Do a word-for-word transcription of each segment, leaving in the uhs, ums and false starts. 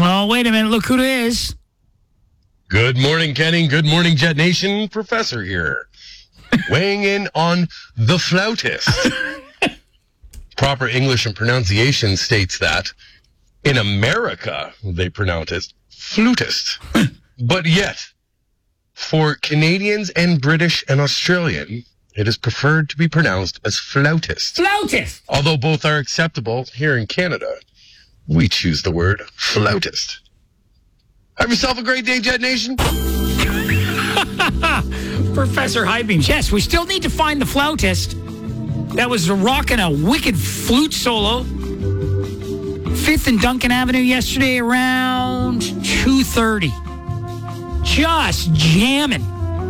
Oh, wait a minute. Look who it is. Good morning, Kenny. Good morning, Jet Nation. Professor here. Weighing in on the flautist. Proper English and pronunciation states that in America, they pronounce it flutist. But yet, for Canadians and British and Australian, it is preferred to be pronounced as flautist. Flautist! Although both are acceptable here in Canada, we choose the word flautist. Have yourself a great day, Jet Nation. Professor Hybeams. Yes, we still need to find the flautist that was rocking a wicked flute solo. fifth and Duncan Avenue yesterday around two thirty. Just jamming.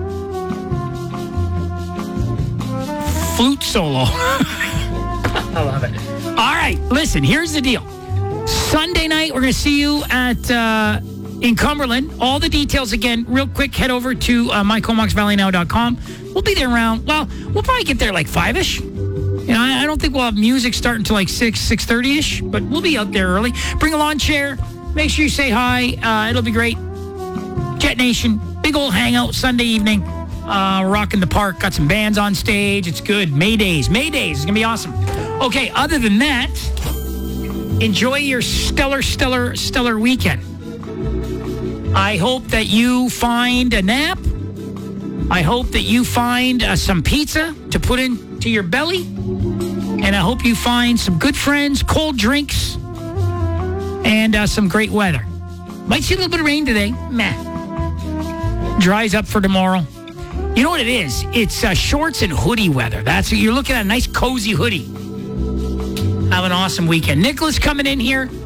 Flute solo. I love it. All right, listen, here's the deal. Sunday night, we're going to see you at uh, in Cumberland. All the details, again, real quick, head over to uh, my comox valley now dot com. We'll be there around, well, we'll probably get there like five-ish. You know, I, I don't think we'll have music starting until like six, six thirty-ish, but we'll be out there early. Bring a lawn chair. Make sure you say hi. Uh, it'll be great. Jet Nation, big old hangout Sunday evening. Uh, rocking the park. Got some bands on stage. It's good. May Days. May Days. It's going to be awesome. Okay, other than that, enjoy your stellar, stellar, stellar weekend. I hope that you find a nap. I hope that you find uh, some pizza to put into your belly. And I hope you find some good friends, cold drinks, and uh, some great weather. Might see a little bit of rain today. Meh. Dries up for tomorrow. You know what it is? It's uh, shorts and hoodie weather. That's what you're looking at, a nice cozy hoodie. Have an awesome weekend. Nicholas coming in here.